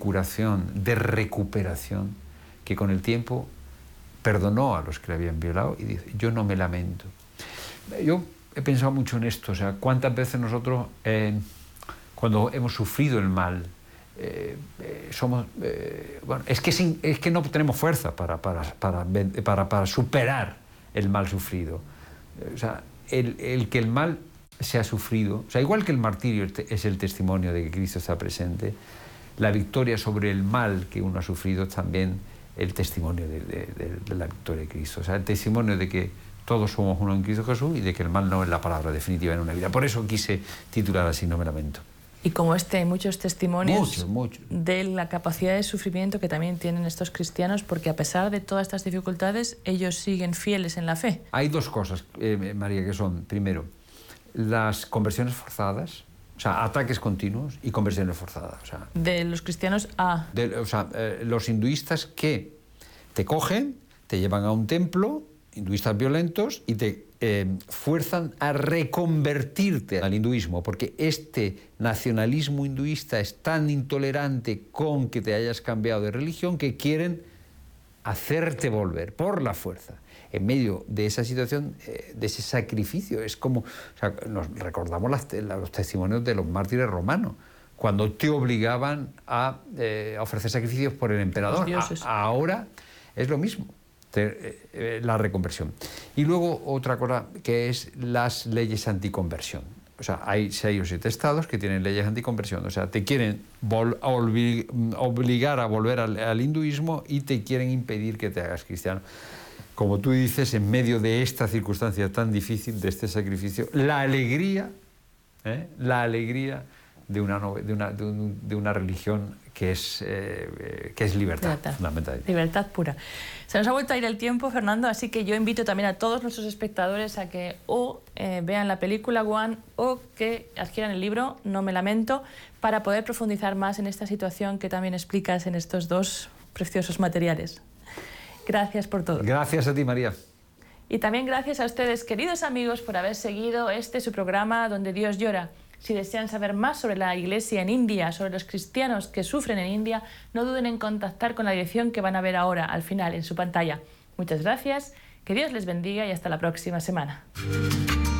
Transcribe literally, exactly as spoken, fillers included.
curación, de recuperación, que con el tiempo perdonó a los que le habían violado y dice, yo no me lamento. Yo he pensado mucho en esto, o sea, cuántas veces nosotros, eh, cuando hemos sufrido el mal, eh, eh, somos, eh, bueno, es que, sin, es que no tenemos fuerza para, para, para, para, para superar el mal sufrido. O sea, el, el que el mal se ha sufrido, o sea, igual que el martirio es el testimonio de que Cristo está presente, la victoria sobre el mal que uno ha sufrido es también el testimonio de, de, de, de la victoria de Cristo. O sea, el testimonio de que todos somos uno en Cristo Jesús y de que el mal no es la palabra definitiva en una vida. Por eso quise titular así, No me lamento. Y como este, hay muchos testimonios mucho, mucho. de la capacidad de sufrimiento que también tienen estos cristianos, porque a pesar de todas estas dificultades, ellos siguen fieles en la fe. Hay dos cosas, eh, María, que son, primero, las conversiones forzadas, o sea, ataques continuos y conversiones forzadas. O sea, de los cristianos a... De, o sea, eh, los hinduistas que te cogen, te llevan a un templo, hinduistas violentos, y te eh, fuerzan a reconvertirte al hinduismo, porque este nacionalismo hinduista es tan intolerante con que te hayas cambiado de religión que quieren hacerte volver por la fuerza. En medio de esa situación, eh, de ese sacrificio, es como, o sea, nos recordamos las, los testimonios de los mártires romanos, cuando te obligaban a, eh, a ofrecer sacrificios por el emperador. A, ahora es lo mismo, te, eh, la reconversión. Y luego otra cosa que es las leyes anticonversión. O sea, hay seis o siete estados que tienen leyes anticonversión. O sea, te quieren obligar a volver al, al hinduismo y te quieren impedir que te hagas cristiano. Como tú dices, en medio de esta circunstancia tan difícil, de este sacrificio, la alegría, ¿eh? la alegría de una, de una, de un, de una religión que es, eh, que es libertad, libertad. fundamentalmente. Libertad pura. Se nos ha vuelto a ir el tiempo, Fernando, así que yo invito también a todos nuestros espectadores a que o eh, vean la película One o que adquieran el libro No me lamento, para poder profundizar más en esta situación que también explicas en estos dos preciosos materiales. Gracias por todo. Gracias a ti, María. Y también gracias a ustedes, queridos amigos, por haber seguido este su programa Donde Dios llora. Si desean saber más sobre la Iglesia en India, sobre los cristianos que sufren en India, no duden en contactar con la dirección que van a ver ahora, al final, en su pantalla. Muchas gracias, que Dios les bendiga y hasta la próxima semana.